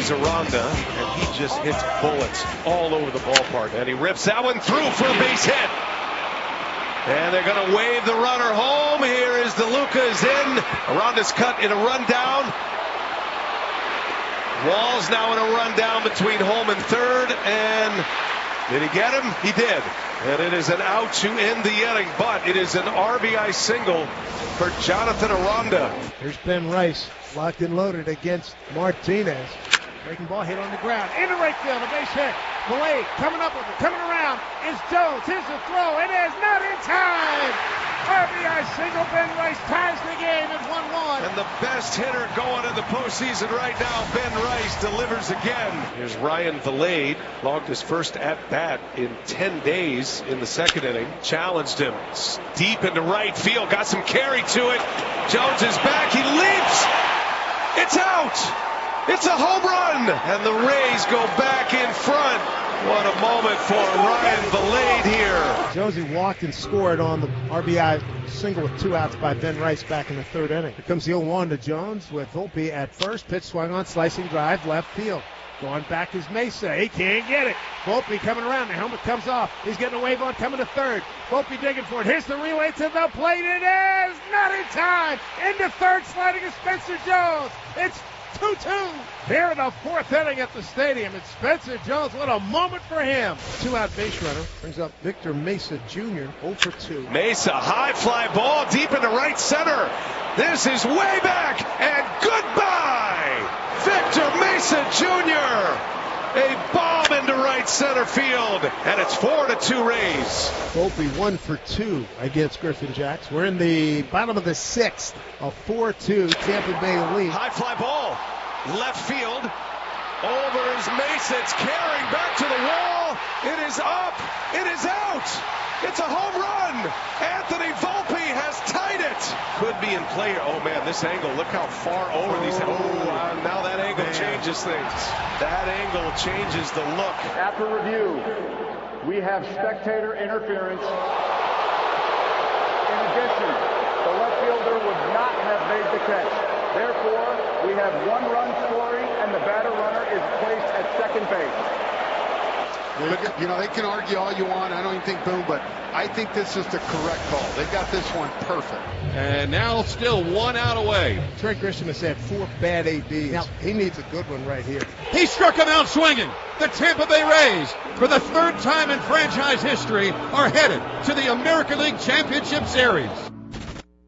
is Aranda, and he just hits bullets all over the ballpark. And he rips that one through for a base hit. And they're going to wave the runner home. Here is DeLuca is in. Aranda's cut in a rundown. Wall's now in a rundown between home and third. And did he get him? He did. And it is an out to end the inning, but it is an RBI single for Jonathan Aranda. Here's Ben Rice, locked and loaded against Martinez. Breaking ball hit on the ground. Into right field, a base hit. Malay coming up with it, coming around. Is Jones. Here's the throw. It is not in time. RBI single. Ben Rice ties the game at 1-1. And the best hitter going in the postseason right now, Ben Rice, delivers again. Here's Ryan Vilade, logged his first at-bat in 10 days in the second inning. Challenged him deep into right field, got some carry to it. Jones is back, he leaps. It's out. It's a home run, and the Rays go back in front. What a moment for Ryan Vilade here. Josie walked and scored on the RBI single with 2 outs by Ben Rice back in the third inning. Here comes the 0-1 to Jones with Volpe at first. Pitch swung on, slicing drive, left field. Going back is Mesa. He can't get it. Volpe coming around. The helmet comes off. He's getting a wave on, coming to third. Volpe digging for it. Here's the relay to the plate. It is not in time. Into third, sliding is Spencer Jones. It's 2-2 here in the fourth inning at the stadium. It's Spencer Jones. What a moment for him. 2-out base runner brings up Victor Mesa Jr. 0 for 2. Mesa, high fly ball deep into right center. This is way back and goodbye. Victor Mesa Jr. A bomb into right center field, and it's 4-2 Rays. Volpe 1 for 2 against Griffin Jacks. We're in the bottom of the sixth. A 4-2 Tampa Bay lead. High fly ball, left field. Over is Mesa. It's carrying back to the wall. It is up. It is out. It's a home run. Anthony Volpe has tied it. Could be in play. Oh man, this angle. Look how far over these. Now that angle changes things. That angle changes the look. After review, we have spectator interference. In addition, the left fielder would not have made the catch. Therefore, we have 1 run scoring, and the batter runner is placed at second base. You know, they can argue all you want. I don't even think boom, but I think this is the correct call. They got this one perfect. And now still 1 out away. Trey Grisham has had 4 bad ABs. Now, he needs a good one right here. He struck him out swinging. The Tampa Bay Rays, for the 3rd time in franchise history, are headed to the American League Championship Series.